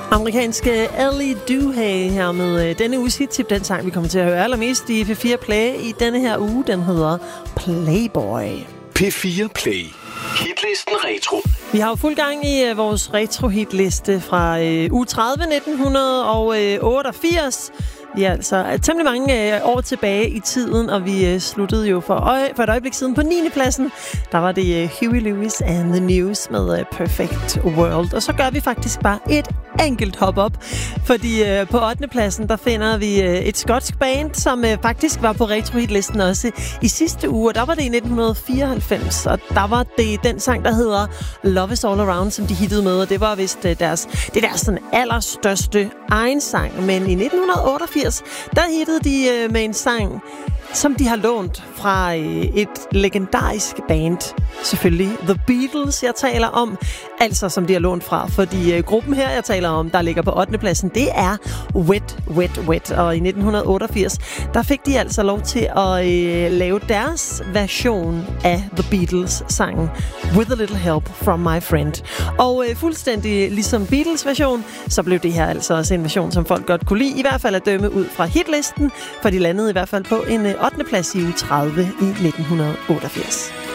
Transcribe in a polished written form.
Amerikanske Ellie Duhay her med denne uges hit-tip. Den sang, vi kommer til at høre allermest i P4 Play i denne her uge, den hedder Playboy. P4 Play. Hitlisten Retro. Vi har jo fuld gang i vores retro-hitliste fra uge 30, 1988. Vi er altså temmelig mange år tilbage i tiden, og vi sluttede jo for et øjeblik siden på 9. pladsen. Der var det Huey Lewis and the News med Perfect World. Og så gør vi faktisk bare et enkelt hop op, fordi på 8. pladsen, der finder vi et skotsk band, som faktisk var på retro-hitlisten også i sidste uge. Der var det i 1994, og der var det den sang, der hedder Love is All Around, som de hittede med, og det var vist deres sådan allerstørste egen sang. Men i 1988, der hittede de med en sang, som de har lånt fra et legendarisk band. Selvfølgelig The Beatles, jeg taler om. Altså, som de har lånt fra. Fordi gruppen her, jeg taler om, der ligger på 8. pladsen, det er Wet, Wet, Wet. Og i 1988, der fik de altså lov til at lave deres version af The Beatles-sangen With a Little Help from My Friend. Og fuldstændig ligesom Beatles-version, så blev det her altså også en version, som folk godt kunne lide. I hvert fald at dømme ud fra hitlisten, for de landede i hvert fald på en 8. plads i uge 30 i 1988.